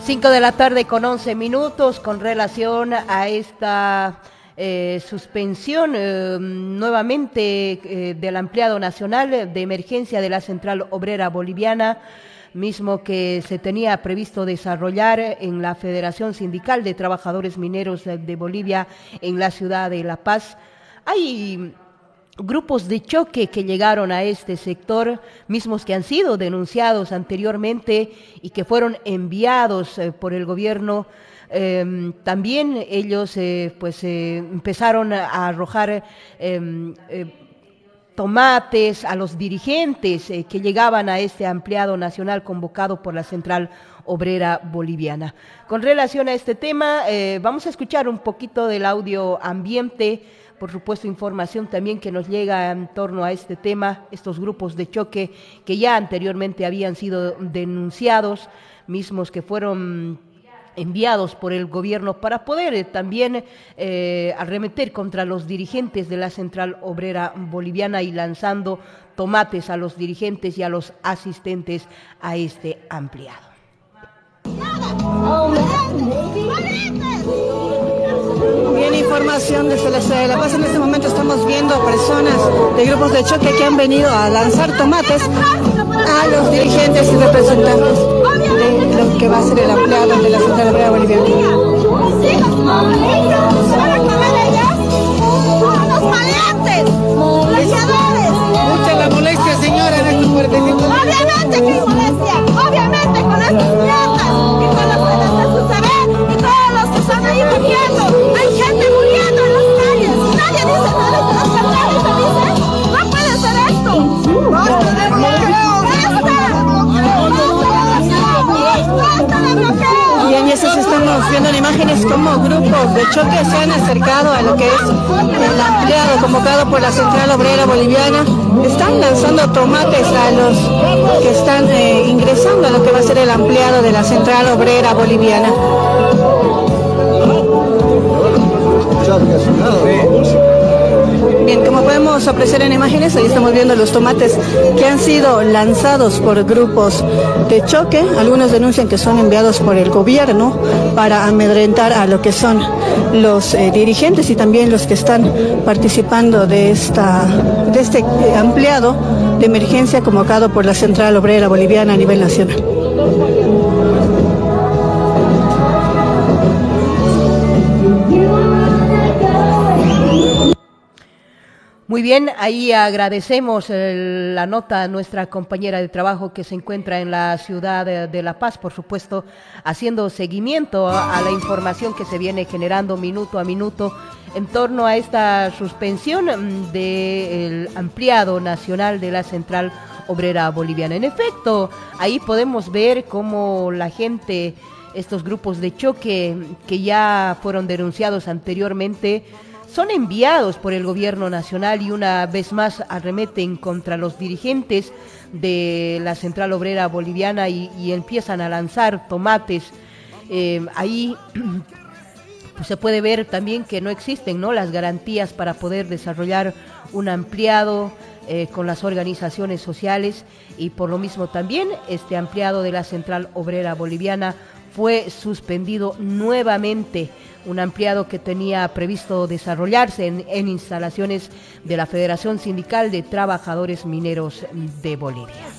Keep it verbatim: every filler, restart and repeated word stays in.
Cinco de la tarde con once minutos con relación a esta eh, suspensión eh, nuevamente eh, del ampliado nacional de emergencia de la Central Obrera Boliviana, mismo que se tenía previsto desarrollar en la Federación Sindical de Trabajadores Mineros de Bolivia en la ciudad de La Paz. Hay grupos de choque que llegaron a este sector, mismos que han sido denunciados anteriormente y que fueron enviados eh, por el gobierno. Eh, también ellos eh, pues eh, empezaron a arrojar eh, eh, tomates a los dirigentes eh, que llegaban a este ampliado nacional convocado por la Central Obrera Boliviana. Con relación a este tema, eh, vamos a escuchar un poquito del audio ambiente. Por supuesto, información también que nos llega en torno a este tema, estos grupos de choque que ya anteriormente habían sido denunciados, mismos que fueron enviados por el gobierno para poder eh, también eh, arremeter contra los dirigentes de la Central Obrera Boliviana y lanzando tomates a los dirigentes y a los asistentes a este ampliado. Bien, información desde la ciudad de La Paz. En este momento estamos viendo personas de grupos de choque que han venido a lanzar tomates a los dirigentes y representantes de lo que va a ser el ampliado de la Central Obrera Boliviana. Mucha la molestia, señora, en estos cuarenta y cinco. Obviamente que hay molestia, obviamente con estas mierdas y con la pueden de su saber y todos los que están ahí muriendo. Hay gente muriendo en las calles y nadie dice nada de los carteles, ¿se dice? No puede ser esto. ¡Basta de bloqueo! ¡Basta de bloqueo! Y en esas estamos viendo en imágenes como grupos de choque se han acercado a lo que es el ampliado convocado por la Central Obrera Boliviana. Están lanzando tomates a los que están eh, ingresando a lo que va a ser el ampliado de la Central Obrera Boliviana. Bien, como podemos apreciar en imágenes, ahí estamos viendo los tomates que han sido lanzados por grupos de choque. Algunos denuncian que son enviados por el gobierno para amedrentar a lo que son los eh, dirigentes y también los que están participando de, esta, de este eh, ampliado de emergencia convocado por la Central Obrera Boliviana a nivel nacional. Muy bien, ahí agradecemos eh, la nota a nuestra compañera de trabajo que se encuentra en la ciudad de, de La Paz, por supuesto, haciendo seguimiento a, a la información que se viene generando minuto a minuto en torno a esta suspensión del ampliado nacional de la Central Obrera Boliviana. En efecto, ahí podemos ver cómo la gente, estos grupos de choque que ya fueron denunciados anteriormente, son enviados por el gobierno nacional y una vez más arremeten contra los dirigentes de la Central Obrera Boliviana y, y empiezan a lanzar tomates. Eh, ahí pues se puede ver también que no existen, ¿no?, las garantías para poder desarrollar un ampliado eh, con las organizaciones sociales, y por lo mismo también este ampliado de la Central Obrera Boliviana fue suspendido nuevamente, un ampliado que tenía previsto desarrollarse en, en instalaciones de la Federación Sindical de Trabajadores Mineros de Bolivia.